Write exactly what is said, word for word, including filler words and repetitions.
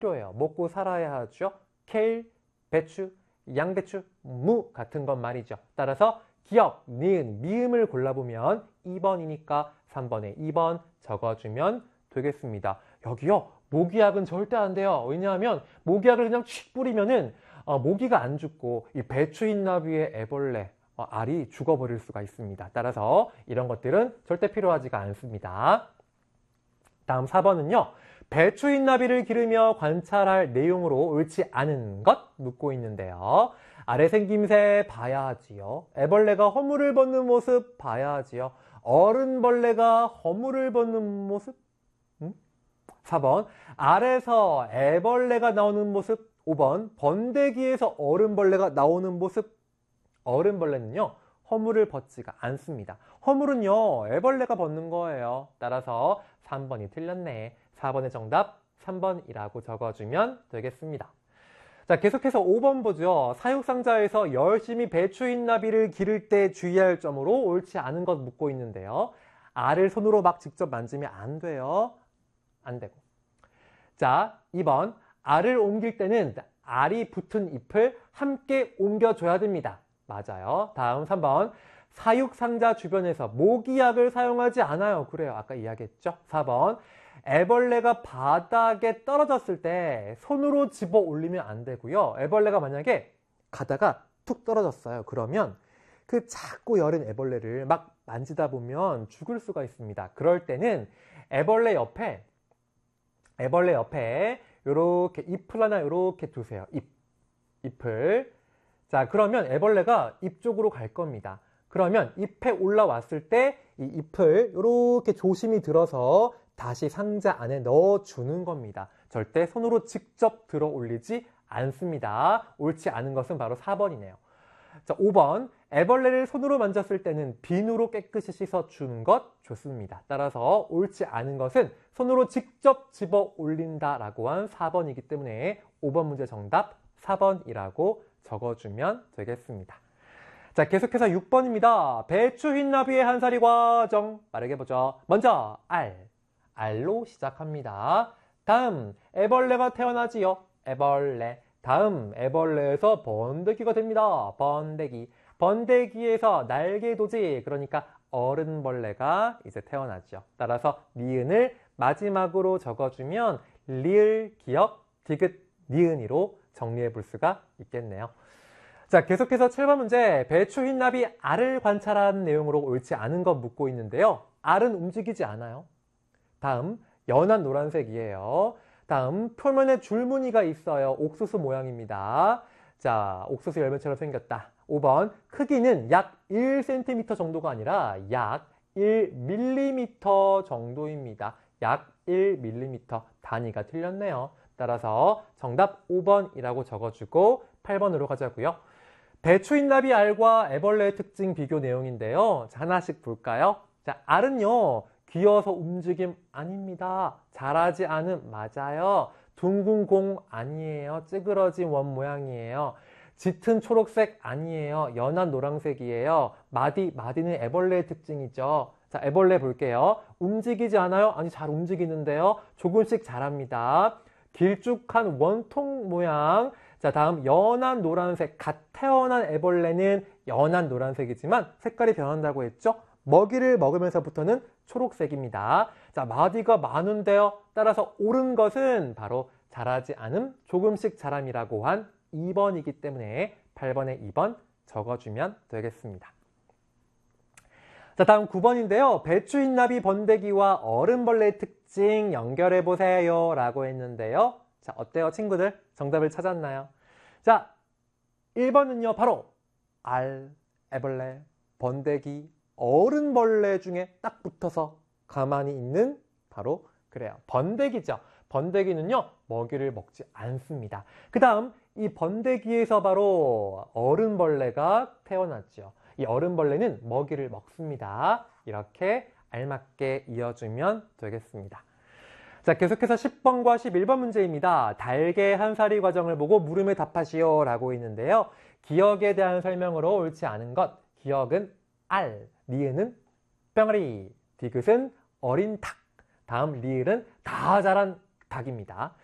필요해요. 먹고 살아야 하죠. 케일, 배추, 양배추, 무 같은 건 말이죠. 따라서 기역, 니은, 미음을 골라보면 이 번이니까 삼 번에 이 번 적어주면 되겠습니다. 여기요, 모기약은 절대 안 돼요. 왜냐하면 모기약을 그냥 칙 뿌리면은 어, 모기가 안 죽고 이 배추흰나비의 애벌레, 어, 알이 죽어버릴 수가 있습니다. 따라서 이런 것들은 절대 필요하지가 않습니다. 다음 사 번은요. 배추흰나비를 기르며 관찰할 내용으로 옳지 않은 것 묻고 있는데요. 아래 생김새 봐야 하지요. 애벌레가 허물을 벗는 모습 봐야 하지요. 어른벌레가 허물을 벗는 모습? 음? 사 번 알에서 애벌레가 나오는 모습. 오 번 번데기에서 어른벌레가 나오는 모습. 어른벌레는요 허물을 벗지가 않습니다. 허물은요 애벌레가 벗는 거예요. 따라서 삼 번이 틀렸네. 사 번의 정답 삼 번이라고 적어주면 되겠습니다. 자, 계속해서 오 번 보죠. 사육상자에서 열심히 배추흰나비를 기를 때 주의할 점으로 옳지 않은 것 묻고 있는데요. 알을 손으로 막 직접 만지면 안 돼요. 안 되고. 자, 이 번 알을 옮길 때는 알이 붙은 잎을 함께 옮겨줘야 됩니다. 맞아요. 다음 삼 번 사육상자 주변에서 모기약을 사용하지 않아요. 그래요. 아까 이야기했죠. 사 번 애벌레가 바닥에 떨어졌을 때 손으로 집어 올리면 안 되고요. 애벌레가 만약에 가다가 툭 떨어졌어요. 그러면 그 작고 여린 애벌레를 막 만지다 보면 죽을 수가 있습니다. 그럴 때는 애벌레 옆에 애벌레 옆에 요렇게 잎을 하나 요렇게 두세요. 잎, 잎을. 자, 그러면 애벌레가 잎 쪽으로 갈 겁니다. 그러면 잎에 올라왔을 때 이 잎을 요렇게 조심히 들어서 다시 상자 안에 넣어주는 겁니다. 절대 손으로 직접 들어 올리지 않습니다. 옳지 않은 것은 바로 사 번이네요. 자, 오 번 애벌레를 손으로 만졌을 때는 비누로 깨끗이 씻어주는 것 좋습니다. 따라서 옳지 않은 것은 손으로 직접 집어 올린다라고 한 사 번이기 때문에 오 번 문제 정답 사 번이라고 적어주면 되겠습니다. 자, 계속해서 육 번입니다. 배추흰나비의 한 살이 과정 빠르게 보죠. 먼저 알, 알로 시작합니다. 다음 애벌레가 태어나지요. 애벌레. 다음 애벌레에서 번데기가 됩니다. 번데기. 번데기에서 날개도지, 그러니까 어른벌레가 이제 태어나죠. 따라서 니은을 마지막으로 적어주면 리을, 기역, 디귿, 니은이로 정리해 볼 수가 있겠네요. 자, 계속해서 칠 번 문제. 배추흰나비 알을 관찰한 내용으로 옳지 않은 것 묻고 있는데요. 알은 움직이지 않아요. 다음 연한 노란색이에요. 다음 표면에 줄무늬가 있어요. 옥수수 모양입니다. 자, 옥수수 열매처럼 생겼다. 오 번 크기는 약 일 센티미터 정도가 아니라 약 일 밀리미터 정도입니다. 약 일 밀리미터. 단위가 틀렸네요. 따라서 정답 오 번이라고 적어주고 팔 번으로 가자고요. 배추흰나비 알과 애벌레의 특징 비교 내용인데요. 자, 하나씩 볼까요? 자, 알은요 귀여서 움직임 아닙니다. 자라지 않음 맞아요. 둥근 공 아니에요. 찌그러진 원 모양이에요. 짙은 초록색 아니에요. 연한 노란색이에요. 마디, 마디는 애벌레의 특징이죠. 자, 애벌레 볼게요. 움직이지 않아요? 아니, 잘 움직이는데요. 조금씩 자랍니다. 길쭉한 원통 모양. 자, 다음 연한 노란색. 갓 태어난 애벌레는 연한 노란색이지만 색깔이 변한다고 했죠? 먹이를 먹으면서부터는 초록색입니다. 자, 마디가 많은데요. 따라서 옳은 것은 바로 자라지 않음, 조금씩 자람이라고 한 이 번이기 때문에 팔 번에 이 번 적어주면 되겠습니다. 자, 다음 구 번인데요. 배추흰나비 번데기와 어른벌레의 특징 연결해보세요 라고 했는데요. 자, 어때요 친구들? 정답을 찾았나요? 자, 일 번은요 바로 알, 애벌레, 번데기, 어른벌레 중에 딱 붙어서 가만히 있는 바로 그래요. 번데기죠. 번데기는요 먹이를 먹지 않습니다. 그 다음 이 번데기에서 바로 어른벌레가 태어났죠. 이 어른벌레는 먹이를 먹습니다. 이렇게 알맞게 이어주면 되겠습니다. 자, 계속해서 십 번과 십일 번 문제입니다. 달개 한 살이 과정을 보고 물음에 답하시오 라고 있는데요. 기역에 대한 설명으로 옳지 않은 것. 기역은 알, 니은은 뿅아리, 디귿은 어린 닭, 다음 리을은 다 자란 닭입니다.